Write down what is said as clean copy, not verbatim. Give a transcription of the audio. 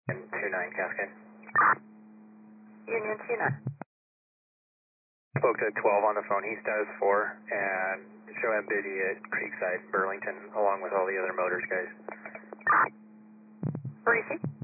And 29 Cascade. Union 29. Spoke to 12 on the phone. He's status 4 and show him busy at Creekside, Burlington, along with all the other motors guys. Where is he?